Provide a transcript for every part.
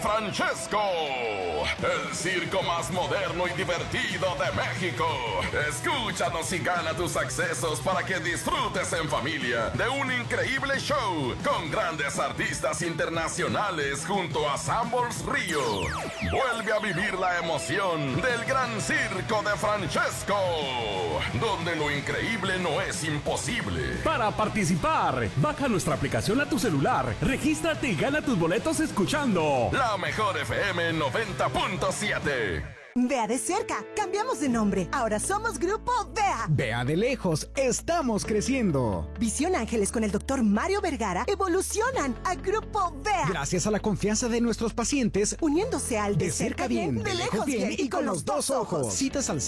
Francesco, el circo más moderno y divertido de México. Escúchanos y gana tus accesos para que disfrutes en familia de un increíble show con grandes artistas internacionales junto a Sanborns Río. Vuelve a vivir la emoción del gran circo de Francesco, donde lo increíble no es imposible. Para participar, baja nuestra aplicación a tu celular, regístrate y gana tus boletos escuchando La Mejor FM 90.7. Vea de cerca, cambiamos de nombre. Ahora somos Grupo VEA. Vea de lejos, estamos creciendo. Visión Ángeles con el doctor Mario Vergara evolucionan a Grupo VEA. Gracias a la confianza de nuestros pacientes, uniéndose al de cerca bien, de lejos bien y con los dos ojos. Citas al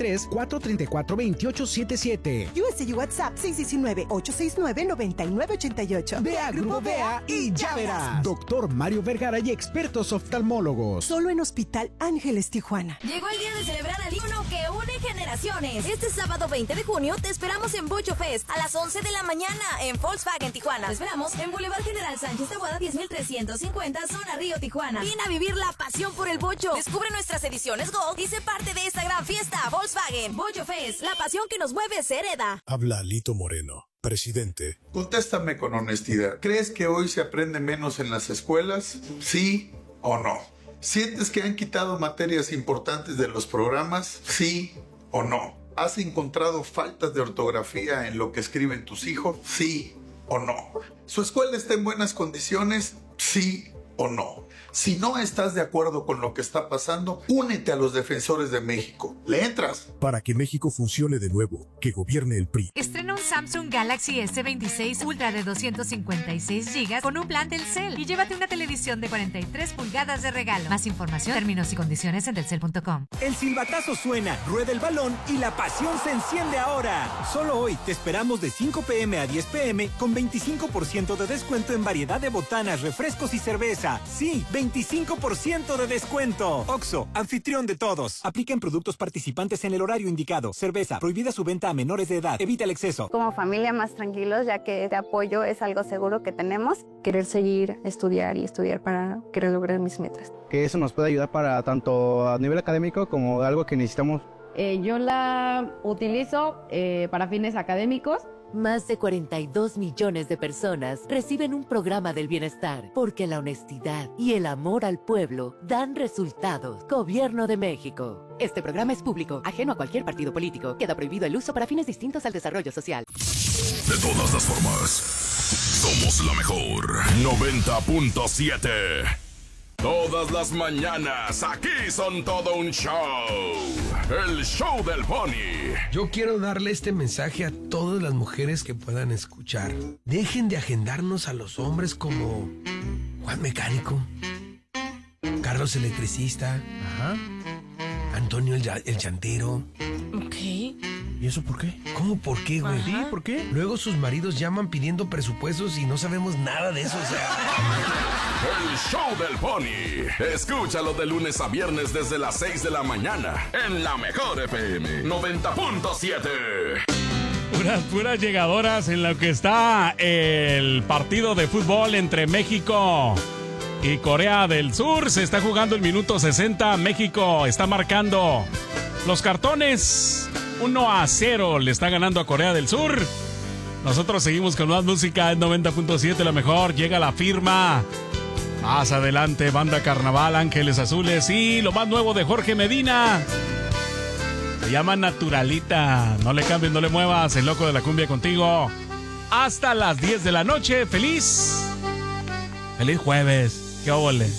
663-434-2877. USA y WhatsApp 619-869-9988. Vea Grupo VEA y ya verás. Doctor Mario Vergara y expertos oftalmólogos. Solo en Hospital Ángeles, Tijuana. Llegó el día de celebrar al himno que une generaciones. Este sábado 20 de junio te esperamos en Bocho Fest a las 11 de la mañana en Volkswagen Tijuana. Te esperamos en Boulevard General Sánchez de Aguada 10350, zona Río, Tijuana. Ven a vivir la pasión por el bocho. Descubre nuestras ediciones Gold y sé parte de esta gran fiesta. Volkswagen Bocho Fest, la pasión que nos mueve se hereda. Habla Alito Moreno, presidente. Contéstame con honestidad. ¿Crees que hoy se aprende menos en las escuelas? ¿Sí o no? ¿Sientes que han quitado materias importantes de los programas? ¿Sí o no? ¿Has encontrado faltas de ortografía en lo que escriben tus hijos? ¿Sí o no? ¿Su escuela está en buenas condiciones? ¿Sí o no? Si no estás de acuerdo con lo que está pasando, únete a los defensores de México. ¿Le entras? Para que México funcione de nuevo, que gobierne el PRI. Estrena un Samsung Galaxy S26 Ultra de 256 GB con un plan Telcel y llévate una televisión de 43 pulgadas de regalo. Más información, términos y condiciones en telcel.com. El silbatazo suena, rueda el balón y la pasión se enciende ahora. Solo hoy te esperamos de 5 p.m. a 10 p.m. con 25% de descuento en variedad de botanas, refrescos y cerveza. Sí, 25% de descuento. Oxxo, anfitrión de todos. Aplica en productos participantes en el horario indicado. Cerveza, prohibida su venta a menores de edad. Evita el exceso. Como familia más tranquilos, ya que este apoyo es algo seguro que tenemos. Querer seguir, estudiar para querer lograr mis metas. Que eso nos puede ayudar para tanto a nivel académico como algo que necesitamos. Yo la utilizo para fines académicos. Más de 42 millones de personas reciben un programa del bienestar porque la honestidad y el amor al pueblo dan resultados. Gobierno de México. Este programa es público, ajeno a cualquier partido político. Queda prohibido el uso para fines distintos al desarrollo social. De todas las formas, somos la mejor 90.7. Todas las mañanas, aquí son todo un show. El show del Pony. Yo quiero darle este mensaje a todas las mujeres que puedan escuchar. Dejen de agendarnos a los hombres como Juan Mecánico, Carlos Electricista, Antonio el Llantero. Ok. ¿Y eso por qué? ¿Cómo por qué, güey? Ajá. ¿Sí? ¿Por qué? Luego sus maridos llaman pidiendo presupuestos y no sabemos nada de eso, o sea... El show del Pony. Escúchalo de lunes a viernes desde las 6 de la mañana en La Mejor FM 90.7. Puras llegadoras en lo que está el partido de fútbol entre México y Corea del Sur. Se está jugando el minuto 60. México está marcando los cartones. 1-0 le está ganando a Corea del Sur. Nosotros seguimos con más música en 90.7. La mejor. Llega la firma. Más adelante, Banda Carnaval, Ángeles Azules y lo más nuevo de Jorge Medina. Se llama Naturalita. No le cambies, no le muevas. El loco de la cumbia contigo. Hasta las 10 de la noche. Feliz jueves. ¡Qué óvole!